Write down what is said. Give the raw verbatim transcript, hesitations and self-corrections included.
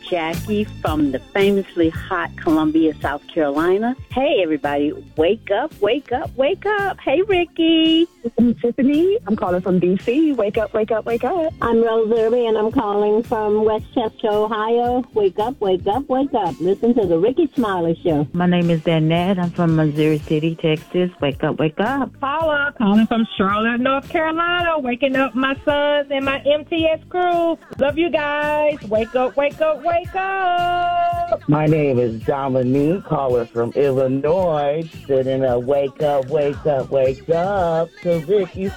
Jackie from the famously hot Columbia, South Carolina. Hey, everybody, wake up, wake up, wake up. Hey, Ricky. I'm Tiffany. I'm calling from D C. Wake up, wake up, wake up. I'm Rose Irby, and I'm calling from Westchester, Ohio. Wake up, wake up, wake up. Listen to the Ricky Smiley Show. My name is Danette. I'm from Missouri City, Texas. Wake up, wake up. Paula, calling from Charlotte, North Carolina. Waking up my sons and my M T S crew. Love you guys. Wake up, wake up, wake up. My name is Dominique, caller from Illinois. Sitting up, wake up, wake up, wake up to Ricky